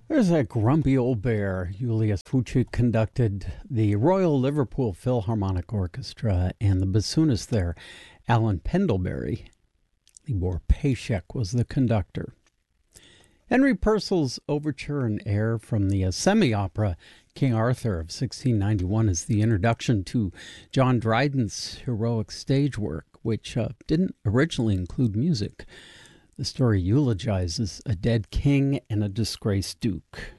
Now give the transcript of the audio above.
There's that grumpy old bear. Julius Fuchs conducted the Royal Liverpool Philharmonic Orchestra, and the bassoonist there, Alan Pendlebury. Libor Paschek was the conductor. Henry Purcell's overture and air from the semi-opera King Arthur of 1691 is the introduction to John Dryden's heroic stage work, which didn't originally include music. The story eulogizes a dead king and a disgraced duke.